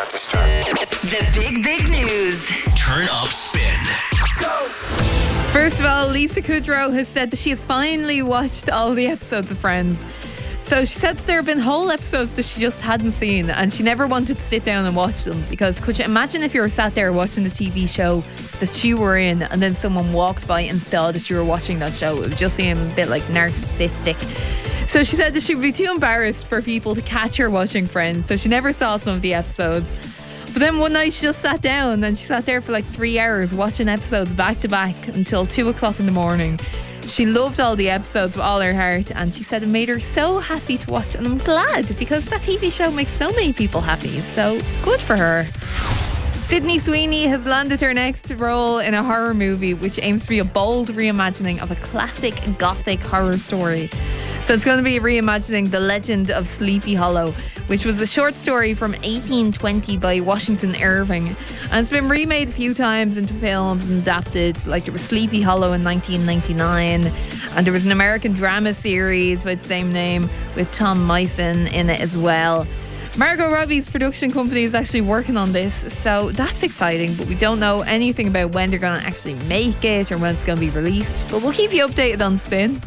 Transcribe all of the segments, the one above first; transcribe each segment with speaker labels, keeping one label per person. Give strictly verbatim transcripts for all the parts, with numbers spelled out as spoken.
Speaker 1: to start.
Speaker 2: The big, big news.
Speaker 3: Turn up spin.
Speaker 4: Go!
Speaker 5: First of all, Lisa Kudrow has said that she has finally watched all the episodes of Friends. So she said that there have been whole episodes that she just hadn't seen, and she never wanted to sit down and watch them, because could you imagine if you were sat there watching the T V show that you were in and then someone walked by and saw that you were watching that show? It would just seem a bit like narcissistic. So she said that she would be too embarrassed for people to catch her watching Friends, so she never saw some of the episodes. But then one night she just sat down and she sat there for like three hours watching episodes back to back until two o'clock in the morning. She loved all the episodes with all her heart, and she said it made her so happy to watch, and I'm glad, because that T V show makes so many people happy, so good for her. Sydney Sweeney has landed her next role in a horror movie which aims to be a bold reimagining of a classic gothic horror story. So it's going to be reimagining The Legend of Sleepy Hollow, which was a short story from eighteen twenty by Washington Irving, and it's been remade a few times into films and adapted. Like there was Sleepy Hollow in nineteen ninety-nine, and there was an American drama series by the same name with Tom Mison in it as well. Margot Robbie's production company is actually working on this, so that's exciting, but we don't know anything about when they're going to actually make it or when it's going to be released, but we'll keep you updated on Spin.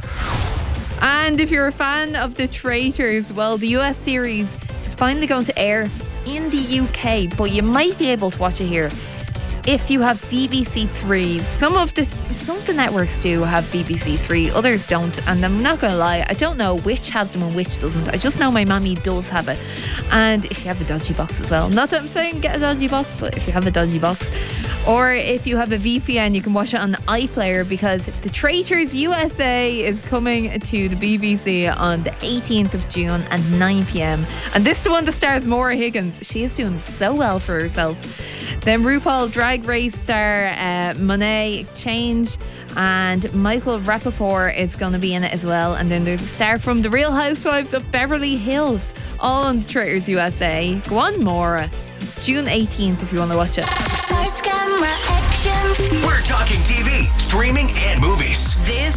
Speaker 5: And if you're a fan of The Traitors, well, the U S series is finally going to air in the U K, but you might be able to watch it here if you have B B C Three. Some of this, some of the networks do have B B C Three, others don't, and I'm not going to lie, I don't know which has them and which doesn't. I just know my mammy does have it. And if you have a dodgy box as well, not that I'm saying get a dodgy box, but if you have a dodgy box, or if you have a V P N, you can watch it on the iPlayer, because The Traitors U S A is coming to the B B C on the eighteenth of June at nine p.m. And this is the one that stars Maura Higgins. She is doing so well for herself. Then RuPaul Drag Race star uh, Monet Change and Michael Rappaport is going to be in it as well. And then there's a star from The Real Housewives of Beverly Hills, all on The Traitors U S A. Go on, Maura. It's June eighteenth if you want to watch it.
Speaker 6: Lights, camera, action.
Speaker 3: We're talking T V, streaming, and movies.
Speaker 2: This